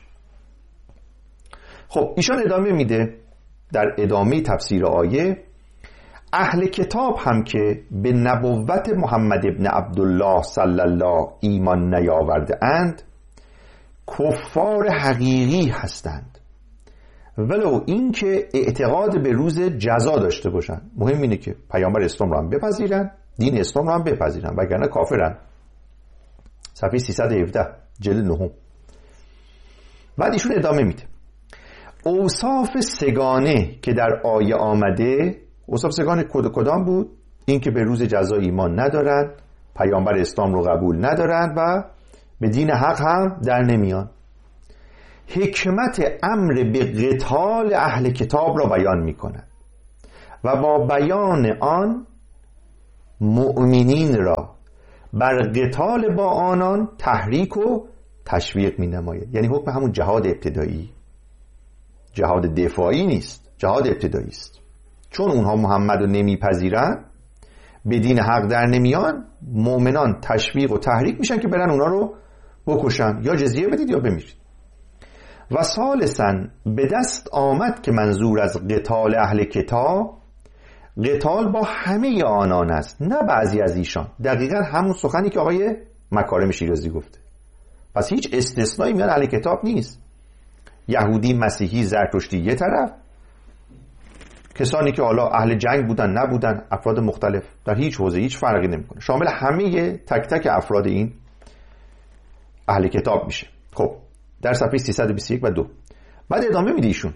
خب ایشان ادامه میده در ادامه تفسیر آیه: اهل کتاب هم که به نبوت محمد ابن عبدالله صلی الله ایمان نیاورده اند کفار حقیقی هستند، ولو این که اعتقاد به روز جزا داشته باشند. مهم اینه که پیامبر اسلام رو هم بپذیرن، دین اسلام رو هم بپذیرن، وگرنه کافرن. صفحه 317 جلد 9. بعد ایشون ادامه میده: اوصاف سگانه که در آیه آمده، اوصاف سگانه کدام بود؟ این که به روز جزا ایمان ندارن، پیامبر اسلام رو قبول ندارن و به دین حق هم در نمیان. حکمت امر به قتال اهل کتاب را بیان می کند و با بیان آن مؤمنین را بر قتال با آنان تحریک و تشویق می نماید. یعنی حکم همون جهاد ابتدایی، جهاد دفاعی نیست، جهاد ابتدایی است. چون اونها محمد رو نمیپذیرن، به دین حق در نمیان، مؤمنان تشویق و تحریک میشن که برن اونا رو بکشن، یا جزیه بدید یا بمیرید. و ثالثاً به دست آمد که منظور از قتال اهل کتاب قتال با همه آنان است، نه بعضی از ایشان. دقیقاً همون سخنی که آقای مکارم شیرازی گفته. پس هیچ استثنایی میان اهل کتاب نیست. یهودی، مسیحی، زرتشتی یه طرف، کسانی که حالا اهل جنگ بودن نبودن، افراد مختلف، در هیچ حوزه هیچ فرقی نمیکنه، شامل همه تک تک افراد این اهل کتاب میشه. خب در صفحه 321 و 2 بعد ادامه میده ایشون: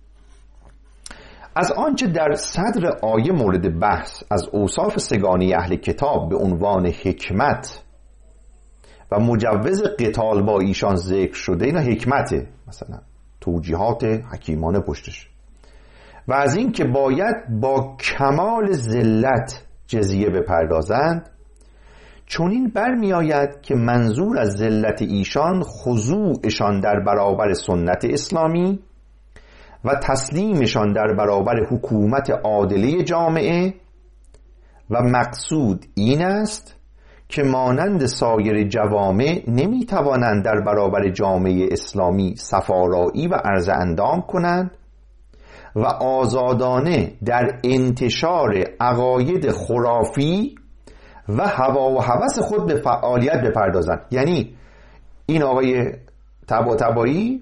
از آنچه در صدر آیه مورد بحث از اوصاف سگانی اهل کتاب به عنوان حکمت و مجوز قتال با ایشان ذکر شده، اینا حکمته، مثلا توجیهات حکیمانه پشتش، و از این که باید با کمال ذلت جزیه بپردازند، چون این برمی آید که منظور از ذلت ایشان خضوعشان در برابر سنت اسلامی و تسلیمشان در برابر حکومت عادله جامعه، و مقصود این است که مانند سایر جوامع نمی توانند در برابر جامعه اسلامی سفارایی و عرض اندام کنند و آزادانه در انتشار عقاید خرافی و هوا و هوس خود به فعالیت بپردازند. یعنی این آقای طباطبایی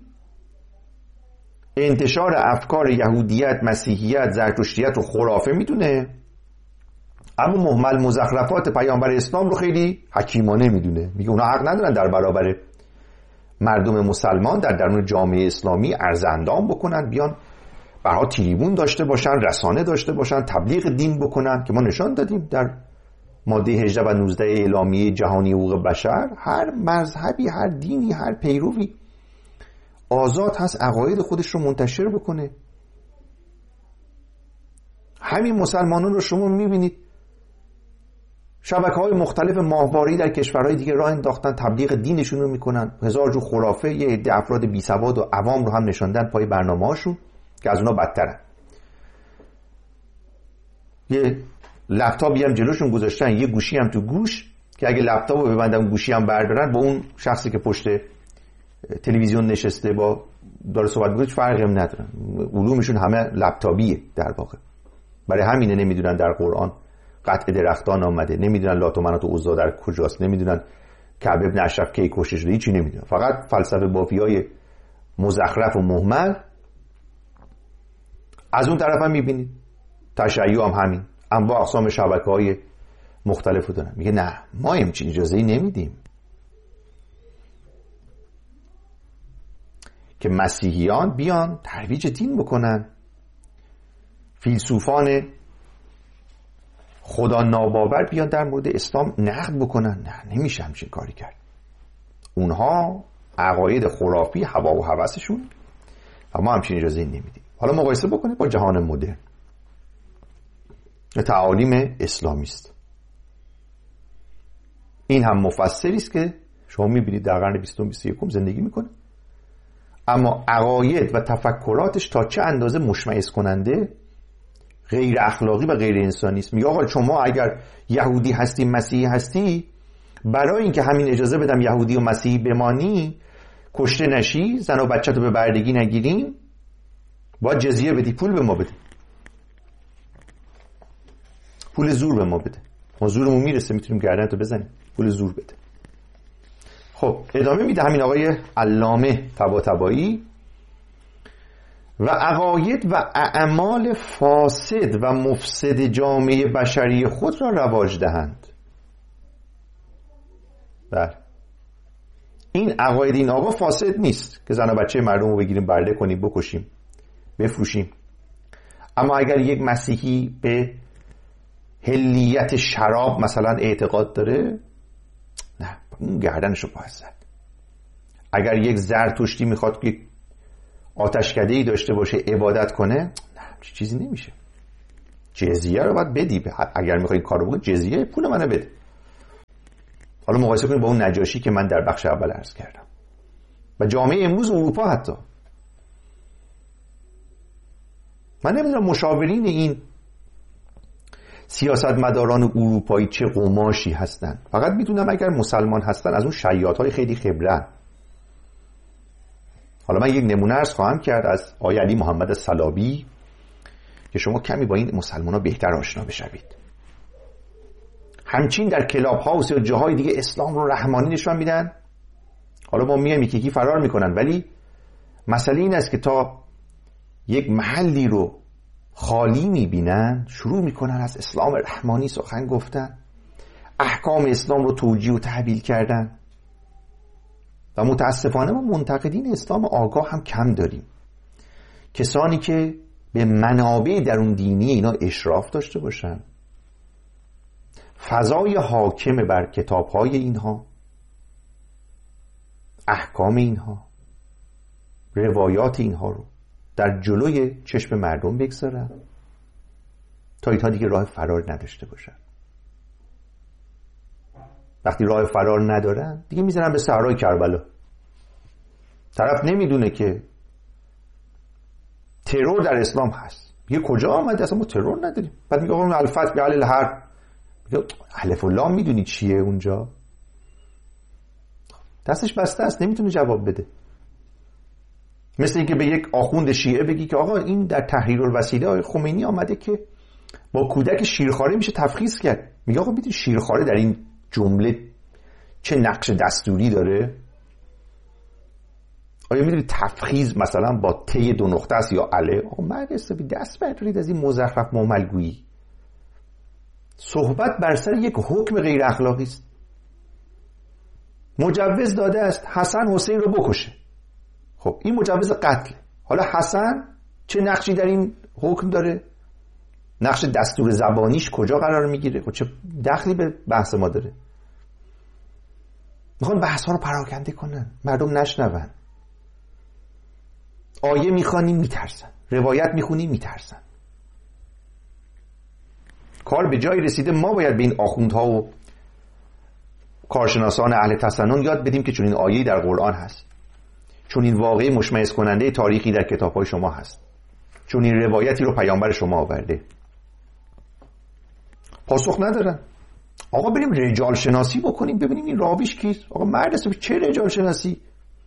انتشار افکار یهودیت، مسیحیت، زرتشتیت و خرافه میدونه، اما مهمل مزخرفات پیامبر اسلام رو خیلی حکیمانه میدونه. میگه اونا حق ندارن در برابر مردم مسلمان در درون جامعه اسلامی عرض اندام بکنن، بیان برها تریبون داشته باشن، رسانه داشته باشن، تبلیغ دین بکنن، که ما نشان دادیم در ماده 18 و 19 اعلامیه جهانی حقوق بشر هر مذهبی، هر دینی، هر پیروی آزاد هست عقاید خودش رو منتشر بکنه. همین مسلمانان رو شما میبینید شبکه‌های مختلف ماهواره‌ای در کشورهای دیگه راه انداختن، تبلیغ دینشون رو میکنن، هزار جو خرافه، یه عده افراد بی سواد و عوام رو هم نشاندن پای برنامه‌هاشون که از اونا بدترن. یه لپتاپی هم جلوشون گذاشتن، یه گوشی هم تو گوش، که اگه لپتاپو ببندن گوشی هم بردارن، با اون شخصی که پشت تلویزیون نشسته با داره صحبت می‌کنه فرقی هم ندارن. علومشون همه لپتاپیه در واقع. برای همینه نمیدونن در قرآن قطع درختان آمده، نمیدونن لات و منات و عزا در کجاست، نمیدونن کعب ابن اشرف کی کشته شده، هیچی نمیدونن. فقط فلسفه بافیای مزخرف و مهمل. از اون طرف هم میبینید تشیع هم همین، انواع اقسام شبکه‌های مختلفو دارن. میگه نه، ما همچین اجازه‌ای نمیدیم که مسیحیان بیان ترویج دین بکنن، فیلسوفان خدا ناباور بیان در مورد اسلام نقد بکنن. نه، نمیشه همچین کاری کرد. اونها عقاید خرافی، هوا و هوسشون، و ما همچین اجازه نمیدیم. حالا مقایسه بکنید با جهان مدرن، تعالیم اسلامی است. این هم مفسری است که شما میبینید در قرن 20 و 21 زندگی میکنه، اما عقاید و تفکراتش تا چه اندازه مشمئز کننده، غیر اخلاقی و غیر انسانی است. میگه آقا شما اگر یهودی هستی، مسیحی هستی، برای اینکه همین اجازه بدم یهودی و مسیحی بمانی، کشته نشی، زن و بچه تو به بردگی نگیریم، باید جزیه بدی، پول به ما بده، پول زور به ما بده، ما زورمون میرسه میتونیم گردن تو بزنیم، پول زور بده. خب ادامه میده همین آقای علامه طباطبایی: و عقاید و اعمال فاسد و مفسد جامعه بشری خود را رواج دهند. بله، این عقاید این آقا فاسد نیست که زن و بچه مردم رو بگیریم برده کنیم، بکشیم، بفروشیم. اما اگر یک مسیحی به حلیت شراب مثلا اعتقاد داره، نه، اون گردنشو باید زد. اگر یک زرتشتی میخواد که آتشکده‌ای داشته باشه عبادت کنه، نه چیزی نمیشه. جزیه رو باید بدی. اگر میخوای کارو بکنی جزیه پول منو بده. حالا مقایسه کنید با اون نجاشی که من در بخش اول عرض کردم و جامعه امروز اروپا. حتی من نمیدونم مشاورین این سیاستمداران اروپایی چه قماشی هستن. فقط میدونم اگر مسلمان هستن از اون شیاط‌های خیلی خبره. حالا من یک نمونه عرض خواهم کرد از آقای علی محمد صلابی که شما کمی با این مسلمان‌ها بهتر آشنا بشوید. همچین در کلاب هاوس یا جاهای دیگه اسلام رو رحمانی نشون میدن. حالا ما میایم یکی فرار میکنن، ولی مسئله این است که تا یک محلی رو خالی میبینن شروع میکنن از اسلام رحمانی سخن گفتن، احکام اسلام رو توجیه و تحویل کردن. و متاسفانه ما منتقدین اسلام آگاه هم کم داریم، کسانی که به منابع درون دینی اینا اشراف داشته باشن، فضای حاکم بر کتاب‌های اینها، احکام اینها، روایات اینها رو در جلوی چشم مردم بگذارن تا اینها دیگه راه فرار نداشته باشن. وقتی راه فرار ندارن دیگه میزنن به صحرای کربلا. طرف نمیدونه که ترور در اسلام هست، میگه کجا آمده؟ اصلا ما ترور نداریم. بعد میگه آقا الفتح به علی الحرب، میگه الف و لام میدونی چیه اونجا؟ دستش بسته است، نمیتونه جواب بده. مثل اینکه به یک آخوند شیعه بگی که آقا این در تحریرالوسیله آقای خمینی آمده که با کودک شیرخواره میشه تفخیص کرد. میگه آقا میدونی شیرخواره در این جمله چه نقش دستوری داره؟ آیا میدونی تفخیص مثلا با ت دو نقطه است یا اله؟ آقا مرد حسابی دست بردارید از این مزخرف معاملگویی. صحبت بر سر یک حکم غیر اخلاقی است. مجوز داده است حسن حسین رو بکشه. خب این مجوز قتل. حالا حسن چه نقشی در این حکم داره؟ نقش دستور زبانیش کجا قرار میگیره؟ خب چه دخلی به بحث ما داره؟ میخوان بحث ها رو پراکنده کنن، مردم نشنون. آیه میخوانیم میترسن، روایت میخونیم میترسن. کار به جایی رسیده ما باید به این آخوندها و کارشناسان اهل تسنن یاد بدیم که چون این آیه در قرآن هست، چون این واقعه مشمئز کننده تاریخی در کتاب‌های شما هست، چون این روایتی رو پیامبر شما آورده. پاسخ ندارن. آقا بریم رجال شناسی بکنیم ببینیم این راویش کیست. آقا مرد است، چه رجال شناسی؟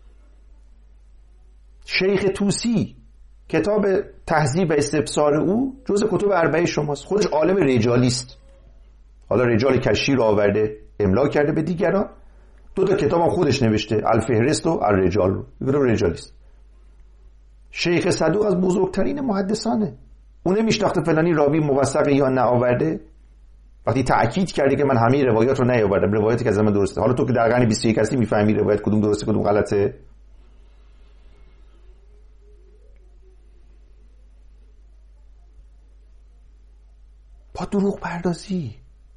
شیخ طوسی کتاب تهذیب و استبصار او جزء کتب اربعه شماست، خودش عالم رجالی است. حالا رجال کشی رو آورده املا کرده به دیگران، دو تا کتابم خودش نوشته، الفهرست و الرجال رو، میگه رجالیست. شیخ صدوق از بزرگترین محدثانه، اون نمیشناخته فلانی راوی موثق یا نه آورده. وقتی تأکید کرده که من همه روایات رو نیاوردم، روایاتی که از من درسته. حالا تو که در قرن 21 هستی میفهمی روایت کدوم درسته کدوم غلطه؟ با دروغ پردازی،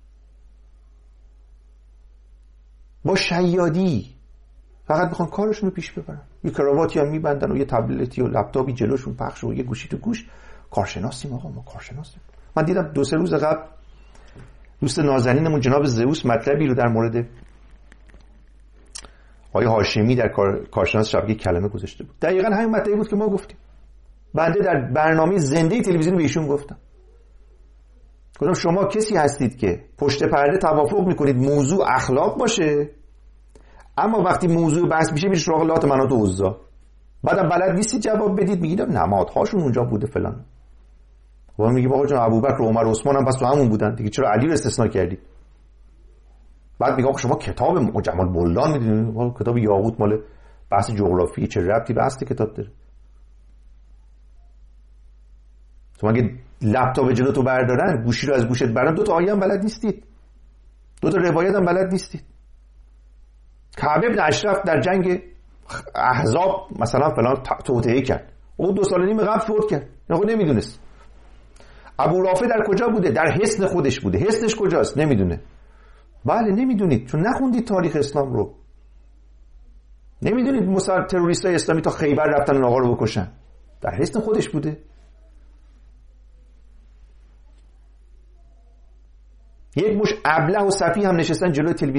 با شیادی، فقط میخوان کارشون رو پیش ببرن. یه کراواتی هم میبندن و یه تبلتی و لپتاپی جلوشون پخش و یه گوشی تو گوش. کارشناسیم آقا، ما کارشناسیم. من دیدم 2-3 روز قبل دوست نازنینمون جناب زئوس مطلبی رو در مورد آقای هاشمی در کارشناس شبکه کلمه گذاشته بود. دقیقاً همین مطلبی بود که ما گفتیم. بنده در برنامه زنده تلویزیون به ایشون گفتم شما کسی هستید که پشت پرده توافق میکنید موضوع اخلاق باشه، اما وقتی موضوع بحث میشه میشه سراغ لات منات و عزا. بعدم بلد نیستید جواب بدید، میگید نمادهاشون اونجا بوده فلان. و میگه آقا جان ابوبکر و عمر و عثمان هم پس تو همون بودن دیگه، چرا علی رو استثناء کردید؟ بعد میگه آقا شما کتاب جمال بلان میدونید، کتاب یاقوت مال بحث جغرافی، چه ربطی به اصل کتاب داره؟ تو مگه لپتاپ جلو تو بردارن، گوشی رو از گوشت بردارن، 2 تا آیه هم بلد نیستید، 2 تا روایت هم بلد نیستید. کعب ابن اشرف در جنگ احزاب مثلا فلان توطئه کرد، اون 2 سال و نیم قبل فوت کرد، نه نمیدونست. ابو رافع در کجا بوده؟ در حصن خودش بوده. حصنش کجاست؟ نمیدونه. بله نمیدونید چون نخوندید تاریخ اسلام رو. نمیدونید تروریستای اسلامی تا خیبر رفتن اون آقا رو بکشن؟ در حسن خودش بوده. یک مش ابله و صفی هم نشستن جلوی تلویزیون